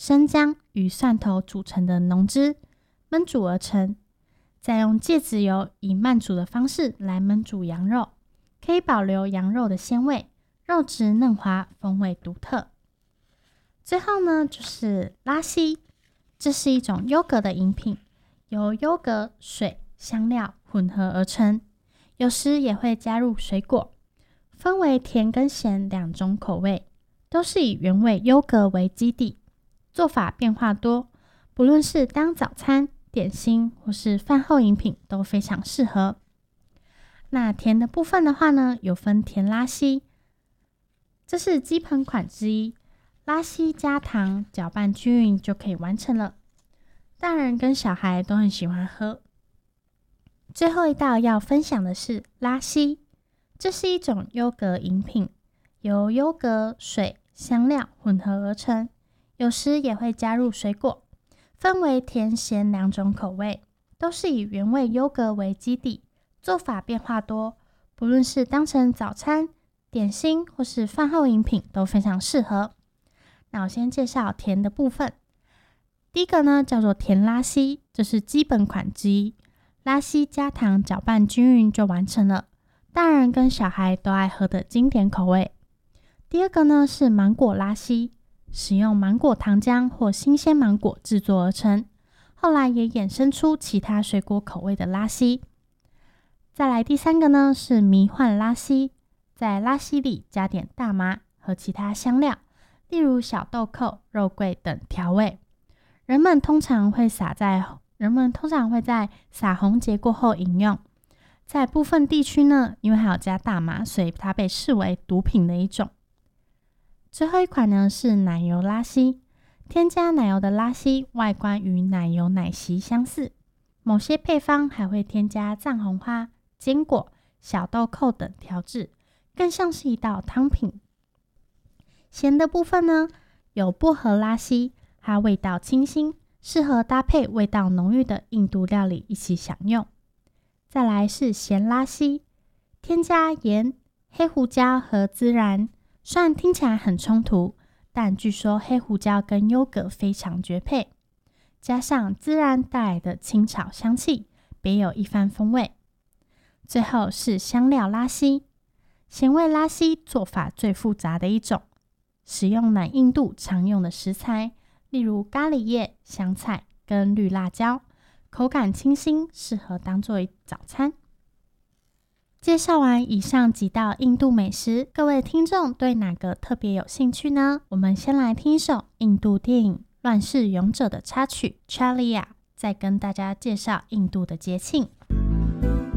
生姜与蒜头组成的浓汁焖煮而成，再用芥子油以慢煮的方式来焖煮羊肉，可以保留羊肉的鲜味，肉质嫩滑，风味独特。最后呢，就是拉稀，这是一种优格的饮品，由优格、水、香料混合而成，有时也会加入水果，分为甜跟咸两种口味，都是以原味优格为基底，做法变化多，不论是当早餐、点心或是饭后饮品都非常适合。那甜的部分的话呢，有分甜拉稀，这是基本款之一，拉稀加糖搅拌均匀就可以完成了，大人跟小孩都很喜欢喝。最后一道要分享的是拉稀，这是一种优格饮品，由优格、水、香料混合而成，有时也会加入水果，分为甜咸两种口味，都是以原味优格为基底，做法变化多，不论是当成早餐、点心或是饭后饮品都非常适合。那我先介绍甜的部分，第一个呢叫做甜拉稀，这是基本款之一，拉稀加糖搅拌均匀就完成了，大人跟小孩都爱喝的经典口味。第二个呢是芒果拉稀，使用芒果糖浆或新鲜芒果制作而成，后来也衍生出其他水果口味的拉稀。再来第三个呢是迷幻拉稀，在拉稀里加点大麻和其他香料，例如小豆蔻、肉桂等调味。人们通常会在撒红节过后饮用，在部分地区呢，因为还有加大麻，所以它被视为毒品的一种。最后一款呢是奶油拉稀，添加奶油的拉稀外观与奶油奶昔相似，某些配方还会添加藏红花、坚果、小豆蔻等调制，更像是一道汤品。咸的部分呢，有薄荷拉稀，它味道清新，适合搭配味道浓郁的印度料理一起享用。再来是咸拉稀，添加盐、黑胡椒和孜然，虽然听起来很冲突，但据说黑胡椒跟优格非常绝配，加上孜然带来的青草香气，别有一番风味。最后是香料拉稀，咸味拉稀做法最复杂的一种，使用南印度常用的食材，例如咖喱叶、香菜跟绿辣椒，口感清新，适合当作早餐。介绍完以上几道印度美食，各位听众对哪个特别有兴趣呢？我们先来听一首印度电影《乱世勇者》的插曲《Chalia》，再跟大家介绍印度的节庆。